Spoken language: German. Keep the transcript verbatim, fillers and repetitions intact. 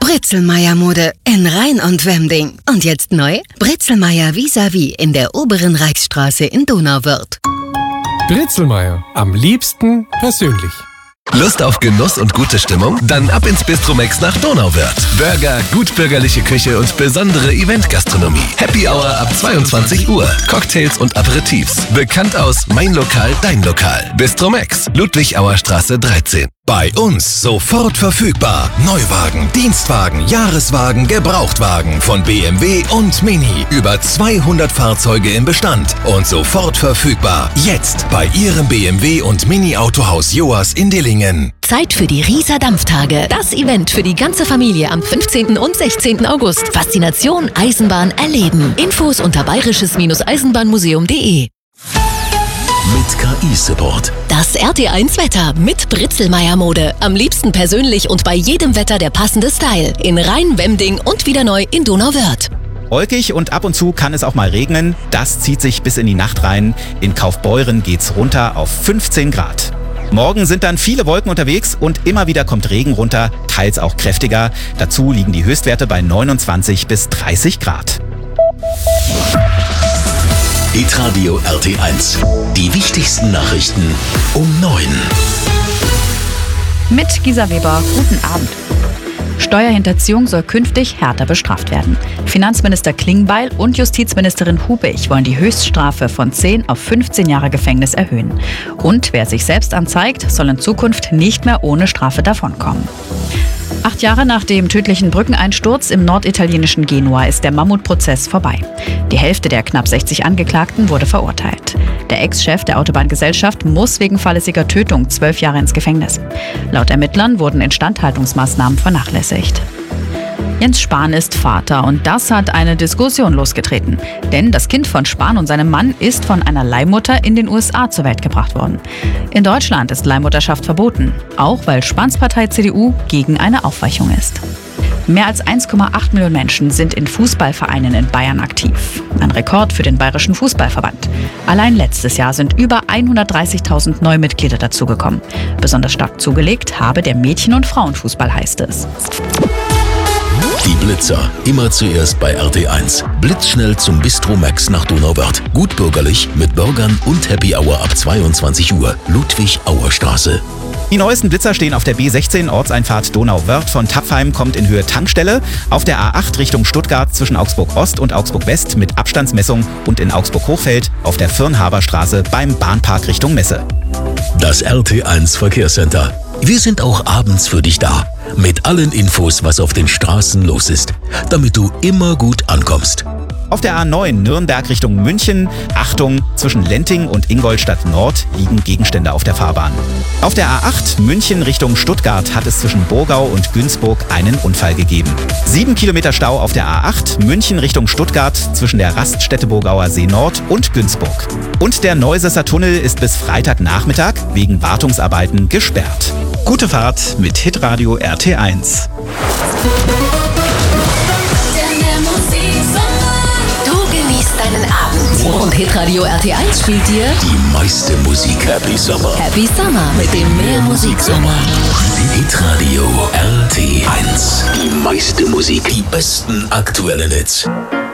Britzelmeier Mode in Rhein und Wemding. Und jetzt neu? Britzelmeier vis-à-vis in der oberen Reichsstraße in Donauwörth. Britzelmeier, am liebsten persönlich. Lust auf Genuss und gute Stimmung? Dann ab ins Bistromex nach Donauwörth. Burger, gutbürgerliche Küche und besondere Eventgastronomie. Happy Hour ab zweiundzwanzig Uhr. Cocktails und Aperitifs. Bekannt aus Mein Lokal, Dein Lokal. Bistromex, Ludwigauer Straße dreizehn. Bei uns sofort verfügbar. Neuwagen, Dienstwagen, Jahreswagen, Gebrauchtwagen von B M W und Mini. Über zweihundert Fahrzeuge im Bestand und sofort verfügbar. Jetzt bei Ihrem B M W und Mini Autohaus Joas in Dillingen. Zeit für die Rieser Dampftage. Das Event für die ganze Familie am fünfzehnten und sechzehnten August. Faszination Eisenbahn erleben. Infos unter bayerisches-eisenbahnmuseum punkt de. Mit K I-Support. Das R T eins Wetter mit Britzelmeier Mode. Am liebsten persönlich und bei jedem Wetter der passende Style. In Rhein, Wemding und wieder neu in Donauwörth. Wolkig und ab und zu kann es auch mal regnen. Das zieht sich bis in die Nacht rein. In Kaufbeuren geht's runter auf fünfzehn Grad. Morgen sind dann viele Wolken unterwegs und immer wieder kommt Regen runter, teils auch kräftiger. Dazu liegen die Höchstwerte bei neunundzwanzig bis dreißig Grad. Hitradio R T eins. Die wichtigsten Nachrichten um neun. Mit Gisa Weber, guten Abend. Steuerhinterziehung soll künftig härter bestraft werden. Finanzminister Klingbeil und Justizministerin Hubig wollen die Höchststrafe von zehn auf fünfzehn Jahre Gefängnis erhöhen. Und wer sich selbst anzeigt, soll in Zukunft nicht mehr ohne Strafe davonkommen. Acht Jahre nach dem tödlichen Brückeneinsturz im norditalienischen Genua ist der Mammutprozess vorbei. Die Hälfte der knapp sechzig Angeklagten wurde verurteilt. Der Ex-Chef der Autobahngesellschaft muss wegen fahrlässiger Tötung zwölf Jahre ins Gefängnis. Laut Ermittlern wurden Instandhaltungsmaßnahmen vernachlässigt. Jens Spahn ist Vater und das hat eine Diskussion losgetreten. Denn das Kind von Spahn und seinem Mann ist von einer Leihmutter in den U S A zur Welt gebracht worden. In Deutschland ist Leihmutterschaft verboten, auch weil Spahns Partei C D U gegen eine Aufweichung ist. Mehr als eins Komma acht Millionen Menschen sind in Fußballvereinen in Bayern aktiv. Ein Rekord für den Bayerischen Fußballverband. Allein letztes Jahr sind über hundertdreißigtausend neue Mitglieder dazugekommen. Besonders stark zugelegt habe der Mädchen- und Frauenfußball, heißt es. Die Blitzer, immer zuerst bei R T eins. Blitzschnell zum Bistromex nach Donauwörth. Gutbürgerlich mit Burgern und Happy Hour ab zweiundzwanzig Uhr. Ludwigauer Straße. Die neuesten Blitzer stehen auf der B sechzehn, Ortseinfahrt Donauwörth. Von Tapfheim kommt in Höhe Tankstelle. Auf der A acht Richtung Stuttgart zwischen Augsburg Ost und Augsburg West mit Abstandsmessung und in Augsburg Hochfeld auf der Firnhaber Straße beim Bahnpark Richtung Messe. Das R T eins Verkehrscenter. Wir sind auch abends für dich da. Mit allen Infos, was auf den Straßen los ist, damit du immer gut ankommst. Auf der A neun Nürnberg Richtung München, Achtung, zwischen Lenting und Ingolstadt Nord liegen Gegenstände auf der Fahrbahn. Auf der A acht München Richtung Stuttgart hat es zwischen Burgau und Günzburg einen Unfall gegeben. Sieben Kilometer Stau auf der A acht München Richtung Stuttgart zwischen der Raststätte Burgauer See Nord und Günzburg. Und der Neusesser Tunnel ist bis Freitagnachmittag wegen Wartungsarbeiten gesperrt. Gute Fahrt mit Hitradio R T eins. Deinen Abend. Und Hitradio R T eins spielt dir Die meiste Musik. Happy Summer. Happy Summer mit dem Mehrmusiksommer. Hitradio R T eins. Die meiste Musik. Die besten aktuellen Hits.